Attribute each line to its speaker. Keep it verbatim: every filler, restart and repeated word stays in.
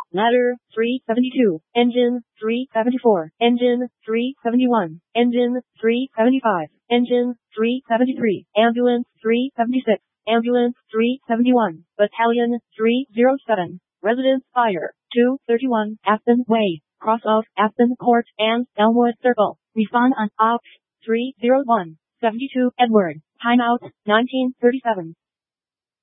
Speaker 1: Ladder, three seventy-two. Engine, three seventy-four. Engine, three seventy-one. Engine, three seventy-five. Engine, three seventy-three. Ambulance, three seventy-six. Ambulance, three seventy-one. Battalion, three oh seven. Residence Fire, two thirty-one. Aspen Way. Cross off Aspen Court and Elmwood Circle. Respond on Ops, three oh one. seventy-two Edward. Timeout, nineteen thirty-seven.